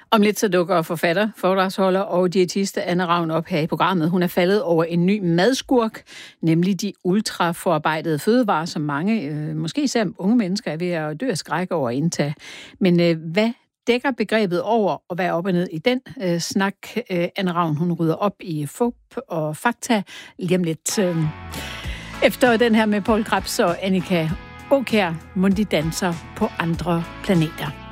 Om lidt så dukker forfatter, foredragsholder og diætist Anne Ravn op her i programmet. Hun er faldet over en ny madskurk, nemlig de ultraforarbejdede fødevarer, som mange, måske især unge mennesker, er ved at dø af skræk over at indtage. Men hvad dækker begrebet over, og hvad er op og ned i den snak? Anne Ravn, hun rydder op i fup og fakta lige om lidt. Efter den her med Poul Krebs og Annika Aakjær, Mundi danser på andre planeter.